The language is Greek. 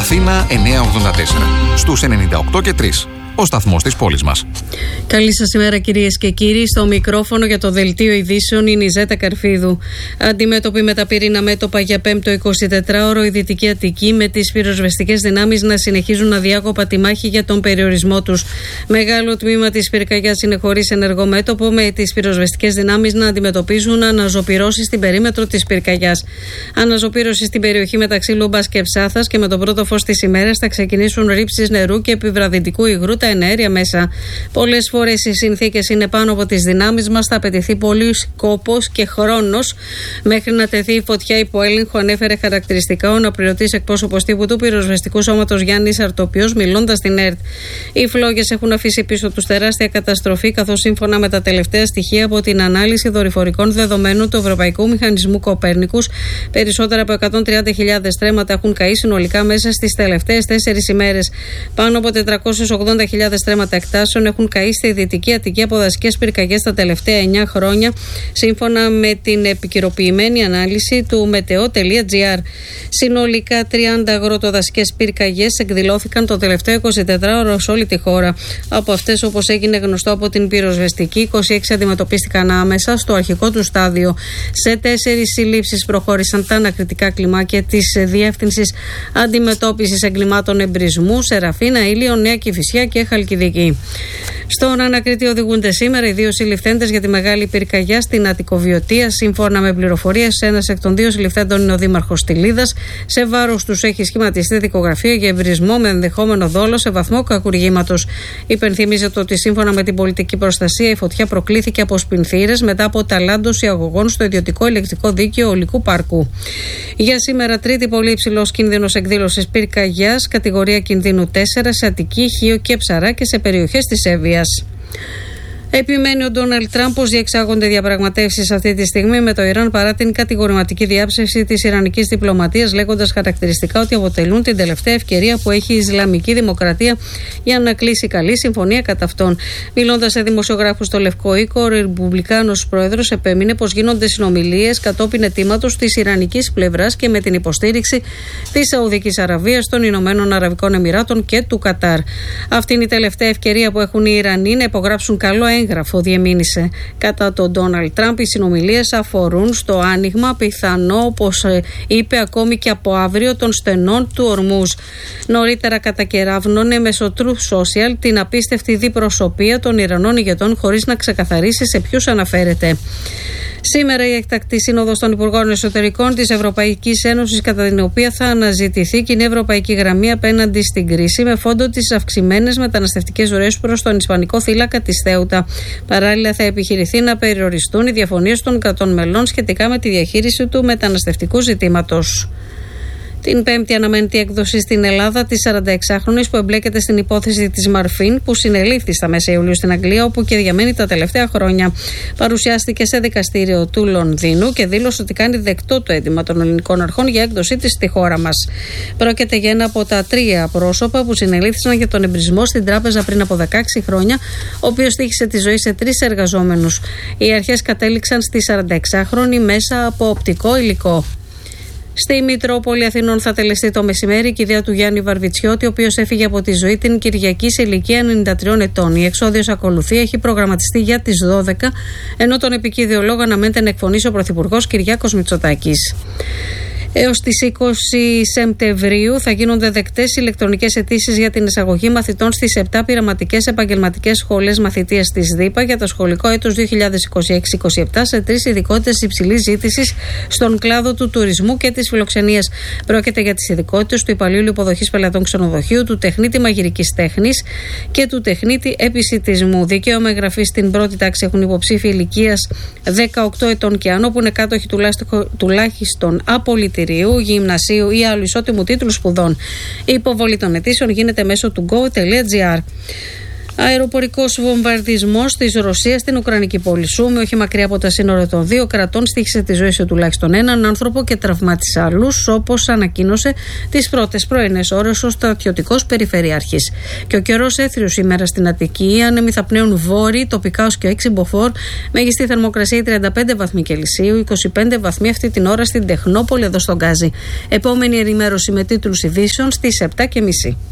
Αθήνα 984, στους 98 και 3. Ο σταθμός της πόλης μας. Καλή σας ημέρα, κυρίες και κύριοι. Στο μικρόφωνο για το δελτίο ειδήσεων είναι η Ζέτα Καρφίδου. Αντιμέτωποι με τα πυρήνα μέτωπα για 5ο 24ωρο, η Δυτική Αττική με τις πυροσβεστικές δυνάμεις να συνεχίζουν αδιάκοπα τη μάχη για τον περιορισμό τους. Μεγάλο τμήμα της πυρκαγιάς είναι χωρίς ενεργό μέτωπο, με τις πυροσβεστικές δυνάμεις να αντιμετωπίζουν αναζωπυρώσεις στην περίμετρο της πυρκαγιάς. Αναζωπύρωση στην περιοχή μεταξύ Λούμπας και Ψάθας, και με το πρώτο φως της ημέρας θα ξεκινήσουν ρήψεις νερού και επιβραδυτικού υγρού τα εναέρια μέσα. Πολλές φορές οι συνθήκες είναι πάνω από τις δυνάμεις μας. Θα απαιτηθεί πολύς κόπος και χρόνος μέχρι να τεθεί η φωτιά υπό έλεγχο, ανέφερε χαρακτηριστικά ο αναπληρωτής εκπρόσωπος τύπου του πυροσβεστικού σώματος Γιάννης Αρτοπιός, μιλώντας στην ΕΡΤ. Οι φλόγες έχουν αφήσει πίσω τους τεράστια καταστροφή, καθώς σύμφωνα με τα τελευταία στοιχεία από την ανάλυση δορυφορικών δεδομένων του Ευρωπαϊκού Μηχανισμού Κοπέρνικους, περισσότερα από 130.000 στρέμματα έχουν καεί συνολικά μέσα στις τελευταίες 4 ημέρες. Πάνω από 480.000 στρέμματα εκτάσεων έχουν καεί στη Δυτική Αττική από δασικές πυρκαγιές τα τελευταία 9 χρόνια, σύμφωνα με την επικαιροποιημένη ανάλυση του meteo.gr. Συνολικά 30 αγροτοδασικές πυρκαγιές εκδηλώθηκαν το τελευταίο 24ωρο σε όλη τη χώρα. Από αυτές, όπως έγινε γνωστό από την πυροσβεστική, 26 αντιμετωπίστηκαν άμεσα στο αρχικό του στάδιο. Σε 4 συλλήψεις προχώρησαν τα ανακριτικά κλιμάκια της Διεύθυνσης Αντιμετώπισης Εγκλημάτων Εμπρισμού, Σεραφίνα, Ήλιο, Νέα Κηφισιά και Χαλκιδική. Στον ανακριτή οδηγούνται σήμερα οι 2 συλληφθέντες για τη μεγάλη πυρκαγιά στην Αττικοβιωτία. Σύμφωνα με πληροφορίες, ένας εκ των 2 συλληφθέντων είναι ο δήμαρχος Στυλίδας. Σε βάρος τους έχει σχηματιστεί δικογραφία για εμπρισμό με ενδεχόμενο δόλο σε βαθμό κακουργήματος. Υπενθυμίζεται ότι σύμφωνα με την πολιτική προστασία, η φωτιά προκλήθηκε από σπινθήρες μετά από ταλάντωση αγωγών στο ιδιωτικό ηλεκτρικό δίκαιο Ολικού Πάρκου. Για σήμερα, τρίτη πολύ υψηλός κίνδυνος εκδήλωσης πυρκαγιάς, κατηγορία κινδύνου 4 σε Αττική, Χίο και Ψαρά και σε περιοχές της Εύβοιας. Επιμένει ο Ντόναλντ Τραμπ πως διεξάγονται διαπραγματεύσεις αυτή τη στιγμή με το Ιράν παρά την κατηγορηματική διάψευση της ιρανικής διπλωματίας, λέγοντας χαρακτηριστικά ότι αποτελούν την τελευταία ευκαιρία που έχει η Ισλαμική Δημοκρατία για να κλείσει καλή συμφωνία κατά αυτόν. Μιλώντας σε δημοσιογράφους στο Λευκό Οίκο, ο Ρεπουμπλικάνος πρόεδρος επέμεινε πως γίνονται συνομιλίες κατόπιν αιτήματος της ιρανικής πλευράς και με την υποστήριξη της Σαουδικής Αραβίας, των Ηνωμένων Αραβικών Εμιράτων και του Κατάρ. Αυτή είναι η τελευταία ευκαιρία που έχουν οι Ιρανοί να υπογράψουν καλό έγγραφο, διεμήνυσε. Κατά τον Ντόναλντ Τραμπ, οι συνομιλίες αφορούν στο άνοιγμα πιθανό, όπως είπε, ακόμη και από αύριο των στενών του Ορμούζ. Νωρίτερα κατακεράβνωνε μέσω Truth Social την απίστευτη διπροσωπεία των Ιρανών ηγετών, χωρίς να ξεκαθαρίσει σε ποιους αναφέρεται. Σήμερα η έκτακτη σύνοδος των Υπουργών Εσωτερικών της Ευρωπαϊκής Ένωσης, κατά την οποία θα αναζητηθεί κοινή ευρωπαϊκή γραμμή απέναντι στην κρίση, με φόντο τις αυξημένες μεταναστευτικές ροές προς τον Ισπανικό θύλακα της Θέουτα. Παράλληλα, θα επιχειρηθεί να περιοριστούν οι διαφωνίες των κρατών μελών σχετικά με τη διαχείριση του μεταναστευτικού ζητήματος. Την Πέμπτη αναμένεται η έκδοση στην Ελλάδα της 46χρονης που εμπλέκεται στην υπόθεση της Μαρφίν, που συνελήφθη στα μέσα Ιουλίου στην Αγγλία, όπου και διαμένει τα τελευταία χρόνια. Παρουσιάστηκε σε δικαστήριο του Λονδίνου και δήλωσε ότι κάνει δεκτό το αίτημα των ελληνικών αρχών για έκδοσή της στη χώρα μας. Πρόκειται για ένα από τα 3 πρόσωπα που συνελήφθησαν για τον εμπρισμό στην τράπεζα πριν από 16 χρόνια, ο οποίος τύχησε τη ζωή σε 3 εργαζόμενους. Οι αρχές κατέληξαν στη 46χρονη μέσα από οπτικό υλικό. Στη Μητρόπολη Αθηνών θα τελεστεί το μεσημέρι η κηδεία του Γιάννη Βαρβιτσιώτη, ο οποίος έφυγε από τη ζωή την Κυριακή σε ηλικία 93 ετών. Η εξόδιος ακολουθία έχει προγραμματιστεί για τις 12, ενώ τον επικίδιο λόγο αναμένεται να εκφωνήσει ο Πρωθυπουργός Κυριάκος Μητσοτάκης. Έως τις 20 Σεπτεμβρίου θα γίνονται δεκτές ηλεκτρονικές αιτήσεις για την εισαγωγή μαθητών στις 7 πειραματικές επαγγελματικές σχολές μαθητείας της ΔΥΠΑ για το σχολικό έτος 2026-27 σε 3 ειδικότητες υψηλής ζήτησης στον κλάδο του τουρισμού και της φιλοξενίας. Πρόκειται για τις ειδικότητες του υπαλλήλου υποδοχής πελατών ξενοδοχείου, του τεχνίτη μαγειρικής τέχνης και του τεχνίτη επισιτισμού. Δικαίωμα εγγραφής στην πρώτη τάξη έχουν υποψήφοι ηλικίας 18 ετών και άνω, που είναι κάτοχοι τουλάχιστον απολυτηρίου, γυμνασίου ή άλλου ισότιμου τίτλου σπουδών. Η υποβολή των αιτήσεων γίνεται μέσω του go.gr. Αεροπορικός βομβαρδισμός της Ρωσίας στην Ουκρανική πόλη Σούμη, όχι μακριά από τα σύνορα των δύο κρατών, στοίχισε τη ζωή σε τουλάχιστον έναν άνθρωπο και τραυμάτισε άλλους, όπως ανακοίνωσε τις πρώτες πρωινές ώρες ο στρατιωτικός περιφερειάρχης. Και ο καιρός έθριος σήμερα στην Αττική. Οι άνεμοι θα πνέουν βόρειοι, τοπικά ως και 6 μποφόρ, μέγιστη θερμοκρασία 35 βαθμοί Κελσίου, 25 βαθμοί αυτή την ώρα στην Τεχνόπολη εδώ στον Γκάζι. Επόμενη ενημέρωση με τίτλους ειδήσεων στις 7:30.